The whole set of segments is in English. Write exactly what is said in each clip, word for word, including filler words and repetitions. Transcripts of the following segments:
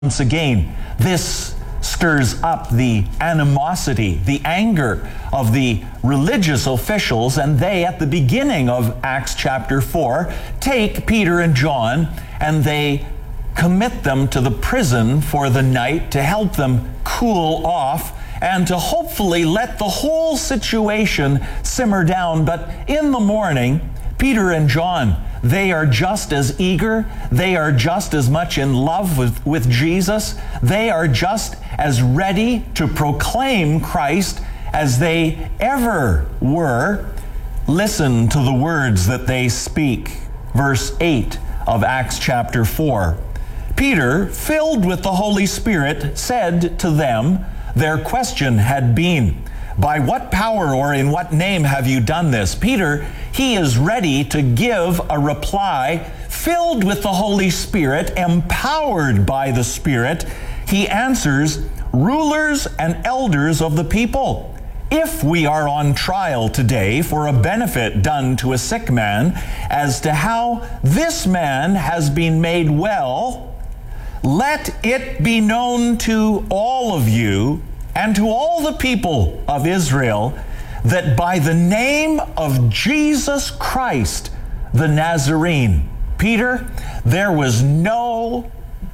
Once again, this stirs up the animosity, the anger of the religious officials, and they, at the beginning of Acts chapter four, take Peter and John and they commit them to the prison for the night to help them cool off and to hopefully let the whole situation simmer down. But in the morning, Peter and John, they are just as eager. They are just as much in love with, with Jesus. They are just as ready to proclaim Christ as they ever were. Listen to the words that they speak. Verse eight of Acts chapter four. Peter, filled with the Holy Spirit, said to them, their question had been, by what power or in what name have you done this? Peter, he is ready to give a reply, filled with the Holy Spirit, empowered by the Spirit. He answers, rulers and elders of the people, if we are on trial today for a benefit done to a sick man, as to how this man has been made well, let it be known to all of you and to all the people of Israel that by the name of Jesus Christ, the Nazarene. Peter, there was no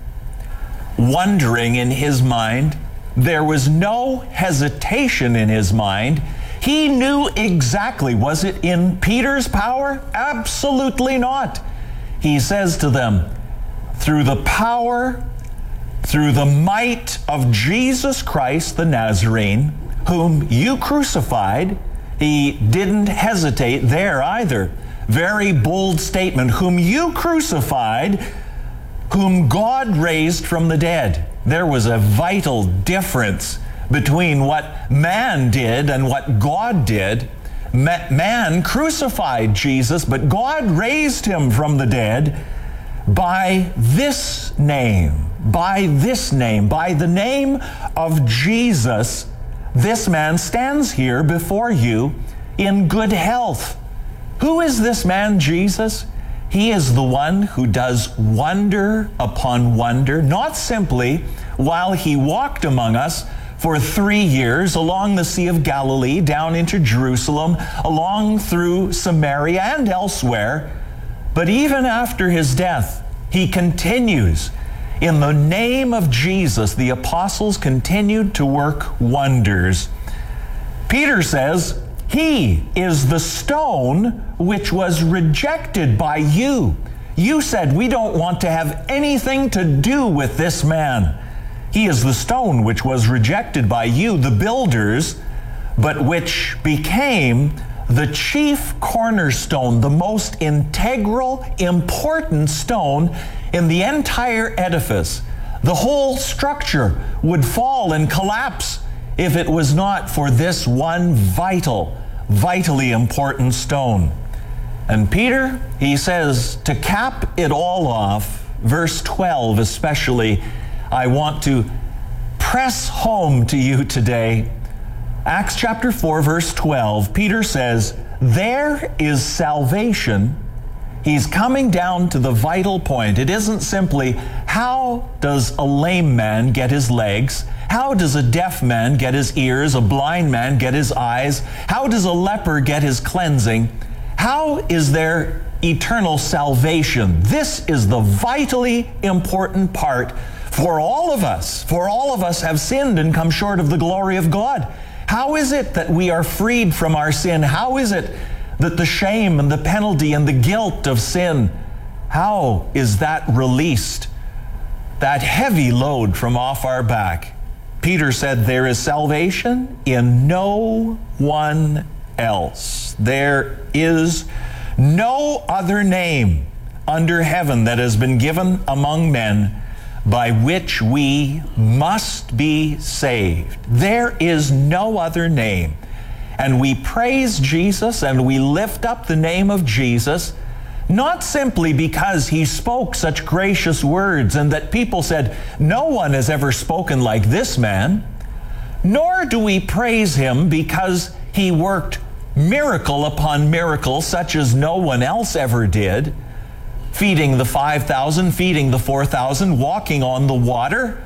wondering in his mind. There was no hesitation in his mind. He knew exactly. Was it in Peter's power? Absolutely not. He says to them, through the power, through the might of Jesus Christ the Nazarene, whom you crucified. He didn't hesitate there either. Very bold statement. Whom you crucified, whom God raised from the dead. There was a vital difference between what man did and what God did. Man crucified Jesus, but God raised him from the dead by this name. By this name, by the name of Jesus, this man stands here before you in good health. Who is this man, Jesus? He is the one who does wonder upon wonder, not simply while he walked among us for three years along the Sea of Galilee, down into Jerusalem, along through Samaria and elsewhere, but even after his death, he continues. In the name of Jesus, the apostles continued to work wonders. Peter says, he is the stone which was rejected by you. You said, we don't want to have anything to do with this man. He is the stone which was rejected by you, the builders, but which became the chief cornerstone, the most integral, important stone in the entire edifice. The whole structure would fall and collapse if it was not for this one vital, vitally important stone. And Peter, he says, to cap it all off, verse twelve especially, I want to press home to you today. Acts chapter four, verse twelve, Peter says, there is salvation. He's coming down to the vital point. It isn't simply, how does a lame man get his legs? How does a deaf man get his ears? A blind man get his eyes? How does a leper get his cleansing? How is there eternal salvation? This is the vitally important part for all of us. For all of us have sinned and come short of the glory of God. How is it that we are freed from our sin? How is it that the shame and the penalty and the guilt of sin, how is that released? That heavy load from off our back. Peter said, there is salvation in no one else. There is no other name under heaven that has been given among men by which we must be saved. There is no other name. And we praise Jesus and we lift up the name of Jesus, not simply because he spoke such gracious words and that people said, no one has ever spoken like this man, nor do we praise him because he worked miracle upon miracle such as no one else ever did. feeding the five thousand, feeding the four thousand, walking on the water.